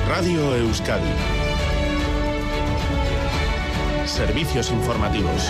Radio Euskadi. Servicios informativos.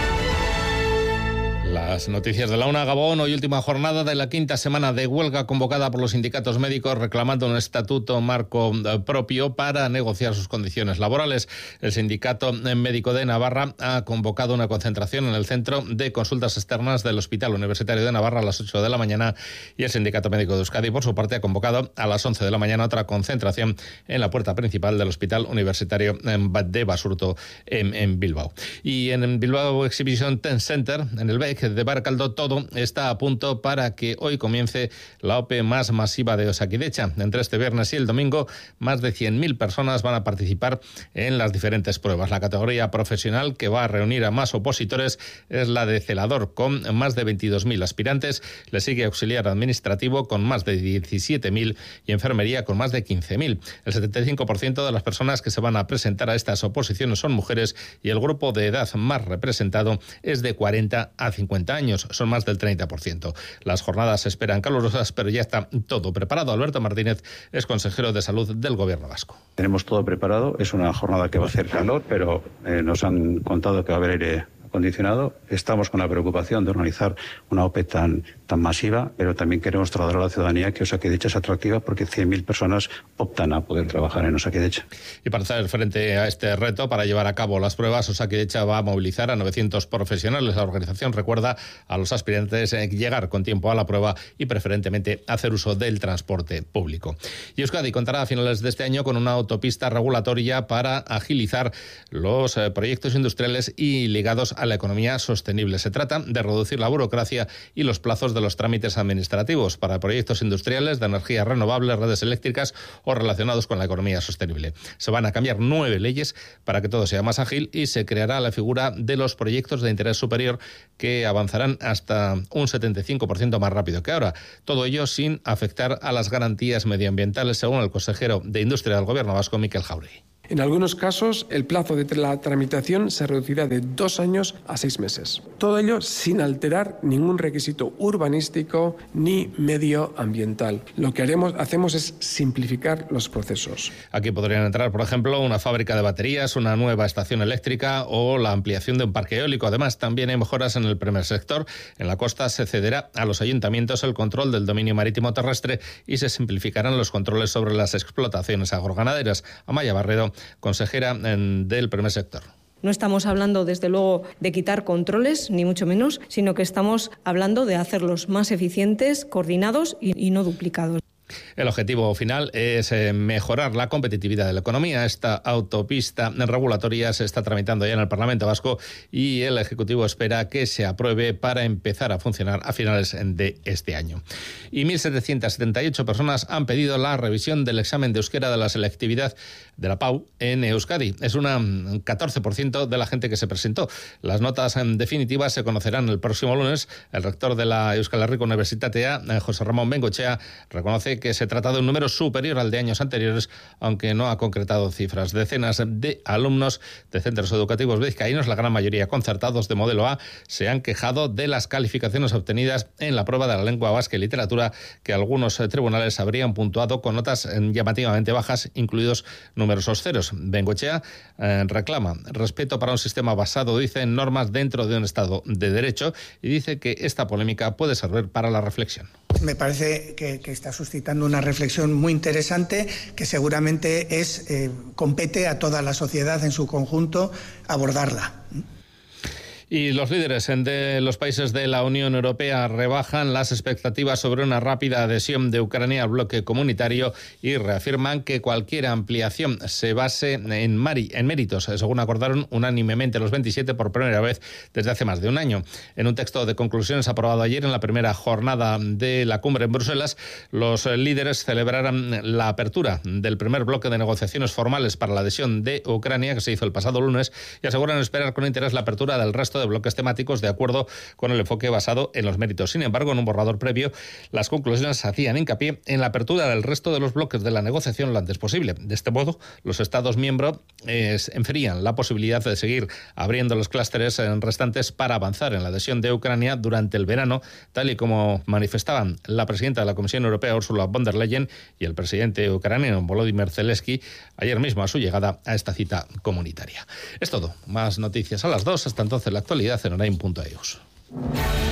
Las noticias de la una. Gabón, hoy última jornada de la quinta semana de huelga convocada por los sindicatos médicos reclamando un estatuto marco propio para negociar sus condiciones laborales. El sindicato médico de Navarra ha convocado una concentración en el centro de consultas externas del Hospital Universitario de Navarra a las 8 de la mañana y el sindicato médico de Euskadi, por su parte, ha convocado a las 11 de la mañana otra concentración en la puerta principal del Hospital Universitario de Basurto en Bilbao. Y en Bilbao Exhibition Center, en el BEC de Barakaldo, todo está a punto para que hoy comience la OPE más masiva de Osakidecha. Entre este viernes y el domingo, más de 100.000 personas van a participar en las diferentes pruebas. La categoría profesional que va a reunir a más opositores es la de celador, con más de 22.000 aspirantes. Le sigue auxiliar administrativo con más de 17.000 y enfermería con más de 15.000. El 75% de las personas que se van a presentar a estas oposiciones son mujeres y el grupo de edad más representado es de 40 a 50 años, son más del 30%. Las jornadas se esperan calurosas, pero ya está todo preparado. Alberto Martínez es consejero de Salud del Gobierno vasco. Tenemos todo preparado, es una jornada que va a hacer calor, pero nos han contado que va a haber aire acondicionado. Estamos con la preocupación de organizar una OPE tan masiva, pero también queremos trasladar a la ciudadanía que Osakidecha es atractiva porque 100.000 personas optan a poder trabajar en Osakidecha. Y para hacer frente a este reto, para llevar a cabo las pruebas, Osakidecha va a movilizar a 900 profesionales. La organización recuerda a los aspirantes llegar con tiempo a la prueba y preferentemente hacer uso del transporte público. Y Euskadi contará a finales de este año con una autopista regulatoria para agilizar los proyectos industriales y ligados a la economía sostenible. Se trata de reducir la burocracia y los plazos de los trámites administrativos para proyectos industriales de energías renovables, redes eléctricas o relacionados con la economía sostenible. Se van a cambiar 9 leyes para que todo sea más ágil y se creará la figura de los proyectos de interés superior que avanzarán hasta un 75% más rápido que ahora. Todo ello sin afectar a las garantías medioambientales, según el consejero de Industria del Gobierno vasco, Mikel Jauregui. En algunos casos, el plazo de la tramitación se reducirá de 2 años a 6 meses. Todo ello sin alterar ningún requisito urbanístico ni medioambiental. Lo que hacemos es simplificar los procesos. Aquí podrían entrar, por ejemplo, una fábrica de baterías, una nueva estación eléctrica o la ampliación de un parque eólico. Además, también hay mejoras en el primer sector. En la costa se cederá a los ayuntamientos el control del dominio marítimo terrestre y se simplificarán los controles sobre las explotaciones agroganaderas. Amaya Barredo, consejera del primer sector. No estamos hablando, desde luego, de quitar controles, ni mucho menos, sino que estamos hablando de hacerlos más eficientes, coordinados y no duplicados. El objetivo final es mejorar la competitividad de la economía. Esta autopista regulatoria se está tramitando ya en el Parlamento Vasco y el Ejecutivo espera que se apruebe para empezar a funcionar a finales de este año. Y 1.778 personas han pedido la revisión del examen de euskera de la selectividad de la PAU en Euskadi. Es un 14% de la gente que se presentó. Las notas definitivas se conocerán el próximo lunes. El rector de la Euskal Herriko Unibertsitatea, José Ramón Bengoechea, reconoce que se trata de un número superior al de años anteriores, aunque no ha concretado cifras. Decenas de alumnos de centros educativos vizcaínos, la gran mayoría concertados de modelo A, se han quejado de las calificaciones obtenidas en la prueba de la lengua vasca y literatura, que algunos tribunales habrían puntuado con notas llamativamente bajas, incluidos numerosos ceros. Bengoechea reclama respeto para un sistema basado, dice, en normas dentro de un Estado de Derecho, y dice que esta polémica puede servir para la reflexión. Me parece que está suscitando una reflexión muy interesante que seguramente compete a toda la sociedad en su conjunto abordarla. Y los líderes de los países de la Unión Europea rebajan las expectativas sobre una rápida adhesión de Ucrania al bloque comunitario y reafirman que cualquier ampliación se base en méritos, según acordaron unánimemente los 27 por primera vez desde hace más de un año. En un texto de conclusiones aprobado ayer en la primera jornada de la cumbre en Bruselas, los líderes celebraron la apertura del primer bloque de negociaciones formales para la adhesión de Ucrania, que se hizo el pasado lunes, y aseguran esperar con interés la apertura del resto resto de bloques temáticos de acuerdo con el enfoque basado en los méritos. Sin embargo, en un borrador previo, las conclusiones hacían hincapié en la apertura del resto de los bloques de la negociación lo antes posible. De este modo, los Estados miembros inferían la posibilidad de seguir abriendo los clústeres restantes para avanzar en la adhesión de Ucrania durante el verano, tal y como manifestaban la presidenta de la Comisión Europea, Ursula von der Leyen, y el presidente ucraniano, Volodymyr Zelensky, ayer mismo a su llegada a esta cita comunitaria. Es todo. Más noticias a las 2. Hasta entonces, la actualidad en Orain.eus.